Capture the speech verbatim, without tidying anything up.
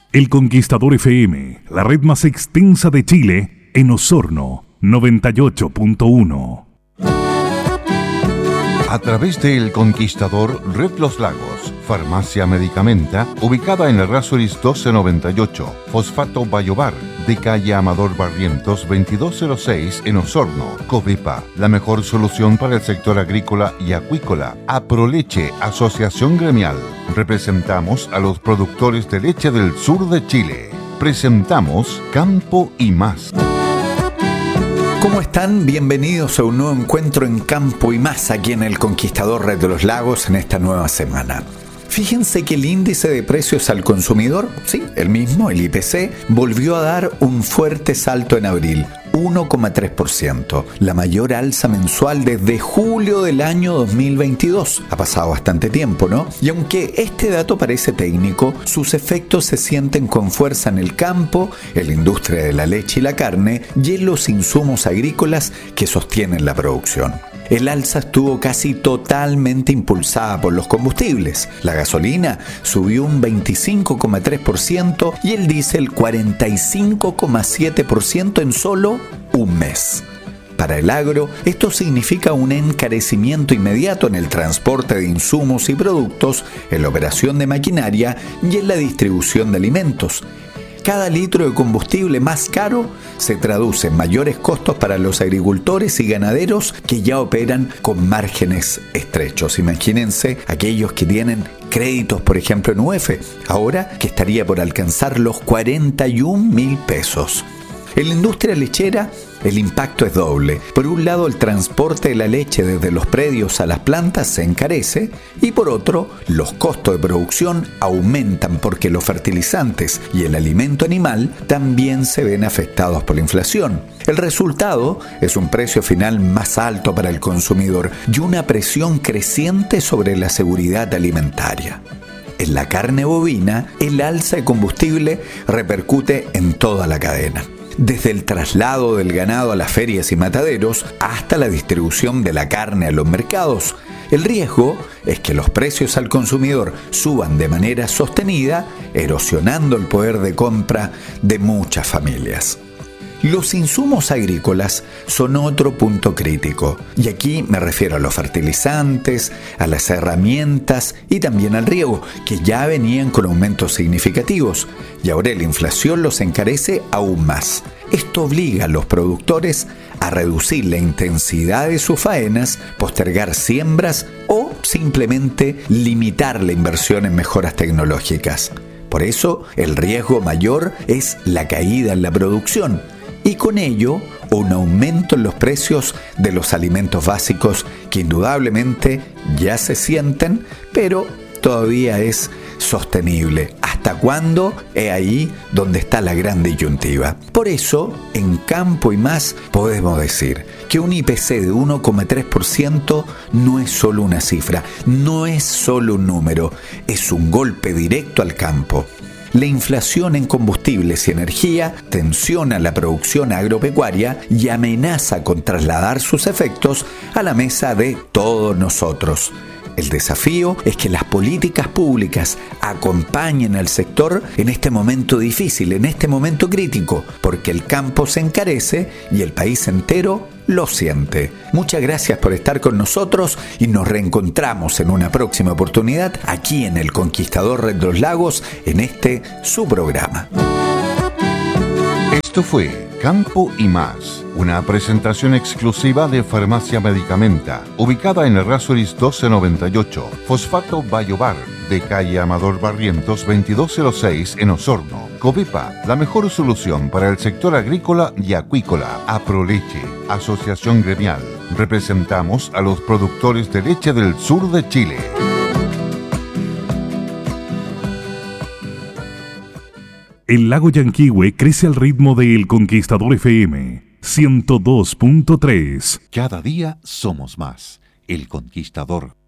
El Conquistador F M, la red más extensa de Chile, en Osorno, noventa y ocho punto uno. A través de El Conquistador, Red Los Lagos, Farmacia Medicamenta, ubicada en Errázuriz doce noventa y ocho, Fosfato Bayobar, de calle Amador Barrientos veintidós cero seis en Osorno, Covepa, la mejor solución para el sector agrícola y acuícola, Aproleche, Asociación Gremial. Representamos a los productores de leche del sur de Chile. Presentamos Campo y Más. ¿Cómo están? Bienvenidos a un nuevo encuentro en Campo y Más, aquí en El Conquistador Red de los Lagos en esta nueva semana. Fíjense que el índice de precios al consumidor, sí, el mismo, el I P C, volvió a dar un fuerte salto en abril, uno coma tres por ciento, la mayor alza mensual desde julio del año dos mil veintidós. Ha pasado bastante tiempo, ¿no? Y aunque este dato parece técnico, sus efectos se sienten con fuerza en el campo, en la industria de la leche y la carne y en los insumos agrícolas que sostienen la producción. El alza estuvo casi totalmente impulsada por los combustibles. La gasolina subió un veinticinco coma tres por ciento y el diésel cuarenta y cinco coma siete por ciento en solo un mes. Para el agro, esto significa un encarecimiento inmediato en el transporte de insumos y productos, en la operación de maquinaria y en la distribución de alimentos. Cada litro de combustible más caro se traduce en mayores costos para los agricultores y ganaderos que ya operan con márgenes estrechos. Imagínense aquellos que tienen créditos, por ejemplo, en U E F, ahora que estaría por alcanzar los cuarenta y un mil pesos. En la industria lechera, el impacto es doble. Por un lado, el transporte de la leche desde los predios a las plantas se encarece y por otro, los costos de producción aumentan porque los fertilizantes y el alimento animal también se ven afectados por la inflación. El resultado es un precio final más alto para el consumidor y una presión creciente sobre la seguridad alimentaria. En la carne bovina, el alza de combustible repercute en toda la cadena. Desde el traslado del ganado a las ferias y mataderos hasta la distribución de la carne a los mercados. El riesgo es que los precios al consumidor suban de manera sostenida, erosionando el poder de compra de muchas familias. Los insumos agrícolas son otro punto crítico, y aquí me refiero a los fertilizantes, a las herramientas y también al riego, que ya venían con aumentos significativos, y ahora la inflación los encarece aún más. Esto obliga a los productores a reducir la intensidad de sus faenas, postergar siembras o simplemente limitar la inversión en mejoras tecnológicas. Por eso, el riesgo mayor es la caída en la producción, y con ello un aumento en los precios de los alimentos básicos que indudablemente ya se sienten, pero todavía es sostenible. ¿Hasta cuándo? Es ahí donde está la gran disyuntiva. Por eso, en Campo y Más podemos decir que un I P C de uno coma tres por ciento no es solo una cifra, no es solo un número, es un golpe directo al campo. La inflación en combustibles y energía tensiona la producción agropecuaria y amenaza con trasladar sus efectos a la mesa de todos nosotros. El desafío es que las políticas públicas acompañen al sector en este momento difícil, en este momento crítico, porque el campo se encarece y el país entero lo siente. Muchas gracias por estar con nosotros y nos reencontramos en una próxima oportunidad aquí en El Conquistador Red de los Lagos, en este su programa. Esto fue Campo y Más, una presentación exclusiva de Farmacia Medicamenta, ubicada en Errázuriz doce noventa y ocho, Fosfato Bayobar, de calle Amador Barrientos veintidós cero seis en Osorno, Covepa, la mejor solución para el sector agrícola y acuícola, Aproleche, Asociación Gremial. Representamos a los productores de leche del sur de Chile. El lago Yanquihue crece al ritmo de El Conquistador F M, ciento dos punto tres. Cada día somos más. El Conquistador.